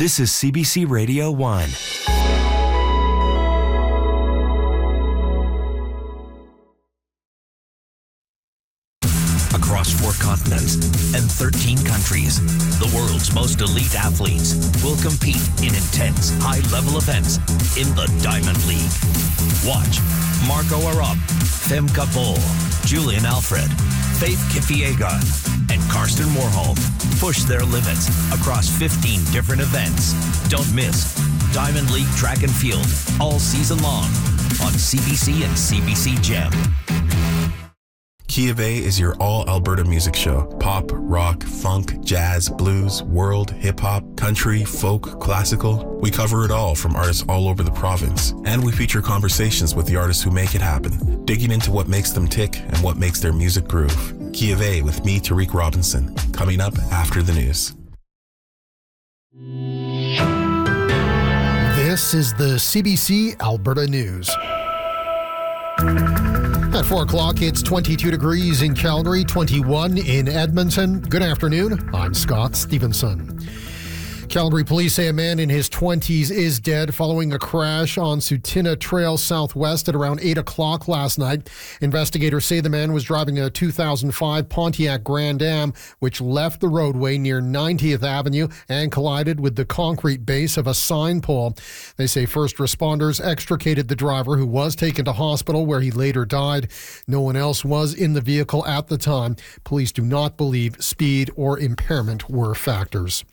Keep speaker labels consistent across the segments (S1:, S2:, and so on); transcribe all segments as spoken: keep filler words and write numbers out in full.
S1: This is C B C Radio one. Across four continents and thirteen countries, the world's most elite athletes will compete in intense, high-level events in the Diamond League. Watch Marco Arop, Femke Bol, Julian Alfred, Faith Kipyegon, and Karsten Warholm push their limits across fifteen different events. Don't miss Diamond League Track and Field all season long on C B C and C B C Gem.
S2: Key of A is your all-Alberta music show. Pop, rock, funk, jazz, blues, world, hip-hop, country, folk, classical. We cover it all from artists all over the province. And we feature conversations with the artists who make it happen, digging into what makes them tick and what makes their music groove. Key of A with me, Tariq Robinson, coming up after the news.
S3: This is the C B C Alberta News. At four o'clock, it's twenty-two degrees in Calgary, twenty-one in Edmonton. Good afternoon. I'm Scott Stevenson. Calgary police say a man in his twenties is dead following a crash on Sutina Trail Southwest at around eight o'clock last night. Investigators say the man was driving a two thousand five Pontiac Grand Am, which left the roadway near ninetieth Avenue and collided with the concrete base of a sign pole. They say first responders extricated the driver, who was taken to hospital where he later died. No one else was in the vehicle at the time. Police do not believe speed or impairment were factors.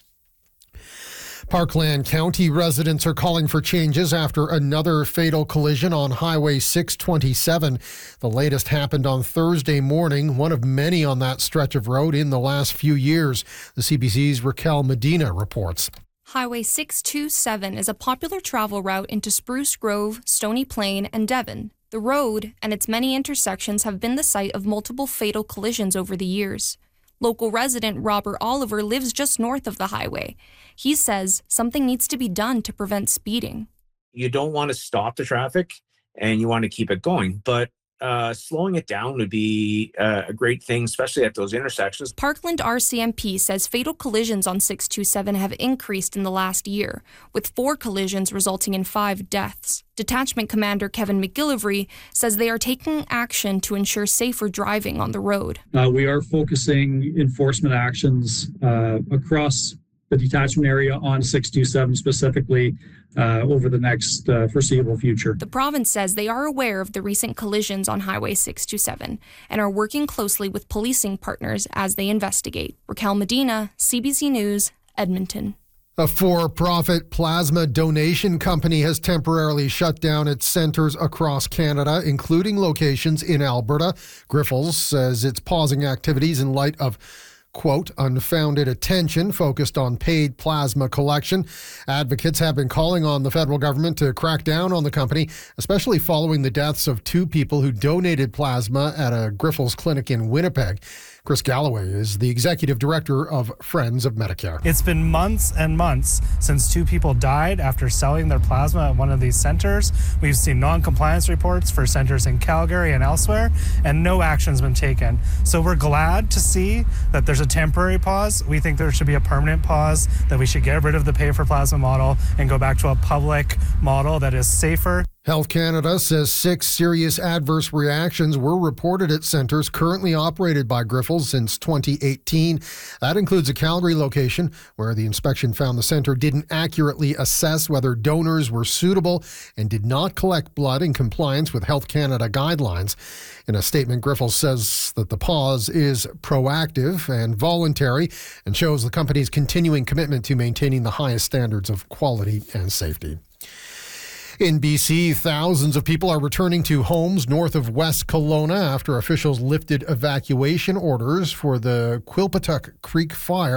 S3: Parkland County residents are calling for changes after another fatal collision on Highway six twenty-seven. The latest happened on Thursday morning, one of many on that stretch of road in the last few years. The C B C's Raquel Medina reports.
S4: Highway six twenty-seven is a popular travel route into Spruce Grove, Stony Plain, and Devon. The road and its many intersections have been the site of multiple fatal collisions over the years. Local resident Robert Oliver lives just north of the highway. He says something needs to be done to prevent speeding.
S5: You don't want to stop the traffic and you want to keep it going, but uh, slowing it down would be uh, a great thing, especially at those intersections.
S4: Parkland R C M P says fatal collisions on six twenty-seven have increased in the last year, with four collisions resulting in five deaths. Detachment Commander Kevin McGillivray says they are taking action to ensure safer driving on the road.
S6: Uh, we are focusing enforcement actions uh, across the detachment area on six twenty-seven specifically uh, over the next uh, foreseeable future.
S4: The province says they are aware of the recent collisions on Highway six twenty-seven and are working closely with policing partners as they investigate. Raquel Medina, C B C News, Edmonton.
S3: A for-profit plasma donation company has temporarily shut down its centres across Canada, including locations in Alberta. Grifols says it's pausing activities in light of, quote, unfounded attention focused on paid plasma collection. Advocates have been calling on the federal government to crack down on the company, especially following the deaths of two people who donated plasma at a Grifols clinic in Winnipeg. Chris Galloway is the executive director of Friends of Medicare.
S7: It's been months and months since two people died after selling their plasma at one of these centers. We've seen non-compliance reports for centers in Calgary and elsewhere, and no action's been taken. So we're glad to see that there's a temporary pause. We think there should be a permanent pause, that we should get rid of the pay-for-plasma model and go back to a public model that is safer.
S3: Health Canada says six serious adverse reactions were reported at centres currently operated by Grifols since twenty eighteen. That includes a Calgary location where the inspection found the centre didn't accurately assess whether donors were suitable and did not collect blood in compliance with Health Canada guidelines. In a statement, Grifols says that the pause is proactive and voluntary and shows the company's continuing commitment to maintaining the highest standards of quality and safety. In B C, thousands of people are returning to homes north of West Kelowna after officials lifted evacuation orders for the Quilpatuck Creek fire.